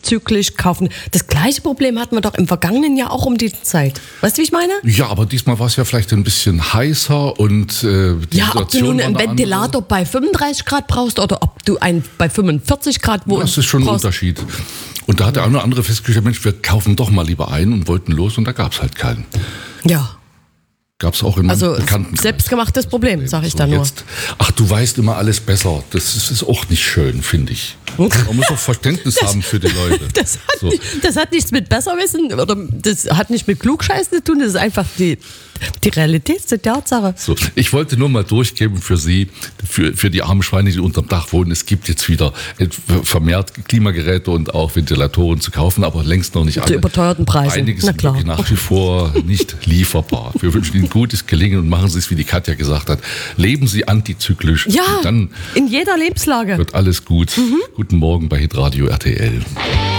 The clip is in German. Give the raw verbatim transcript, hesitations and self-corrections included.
antizyklisch kaufen. Das gleiche Problem hatten wir doch im vergangenen Jahr auch um die Zeit. Weißt du, wie ich meine? Ja, aber diesmal war es ja vielleicht ein bisschen heißer und äh, die Ja, ob du nun einen Ventilator bei fünfunddreißig Grad brauchst oder ob du einen bei fünfundvierzig Grad wo Das ist schon ein brauchst. Unterschied. Und da hat der eine oder andere festgestellt, Mensch, wir kaufen doch mal lieber ein und wollten los und da gab es halt keinen. Ja. Gab es auch in meinem Also Bekanntenkreis. selbstgemachtes Problem, sag ich So, da nur. jetzt, ach, du weißt immer alles besser. Das ist, ist auch nicht schön, finde ich. Man muss auch Verständnis Das- haben für die Leute. Das hat, So. nicht, das hat nichts mit Besserwissen oder das hat nicht mit Klugscheißen zu tun, das ist einfach die, die Realität, die Tatsache. So, ich wollte nur mal durchgeben für Sie, für, für die armen Schweine, die unterm Dach wohnen. Es gibt jetzt wieder vermehrt Klimageräte und auch Ventilatoren zu kaufen, aber längst noch nicht alle. Zu überteuerten Preisen. Einiges Na sind klar. wirklich nach wie vor nicht lieferbar. Wir wünschen Ihnen gutes Gelingen und machen Sie es, wie die Katja gesagt hat. Leben Sie antizyklisch. Ja, Und dann in jeder Lebenslage. wird alles gut. Guten Morgen bei Hitradio R T L.